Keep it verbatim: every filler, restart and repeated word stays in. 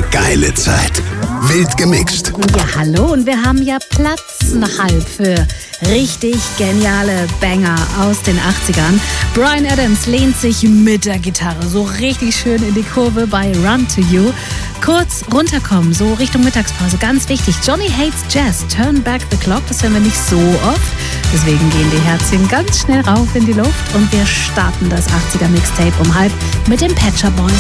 geile Zeit. Wild gemixt. Ja, hallo, und wir haben ja Platz nach halb für richtig geniale Banger aus den achtzigern. Bryan Adams lehnt sich mit der Gitarre so richtig schön in die Kurve bei Run to You. Kurz runterkommen, so Richtung Mittagspause, ganz wichtig. Johnny Hates Jazz, Turn Back the Clock, das hören wir nicht so oft. Deswegen gehen die Herzchen ganz schnell rauf in die Luft und wir starten das achtziger Mixtape um halb mit den Pet Shop Boys.